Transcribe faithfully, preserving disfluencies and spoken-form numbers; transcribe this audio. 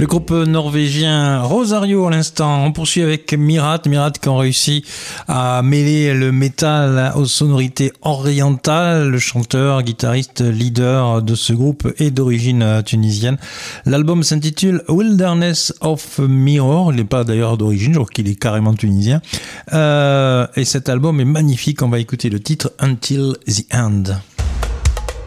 Le groupe norvégien Rosario à l'instant. On poursuit avec Mirat. Mirat qui ont réussi à mêler le métal aux sonorités orientales. Le chanteur, guitariste, leader de ce groupe est d'origine tunisienne. L'album s'intitule Wilderness of Mirror. Il n'est pas d'ailleurs d'origine, je crois qu'il est carrément tunisien. Euh, et cet album est magnifique. On va écouter le titre Until the End.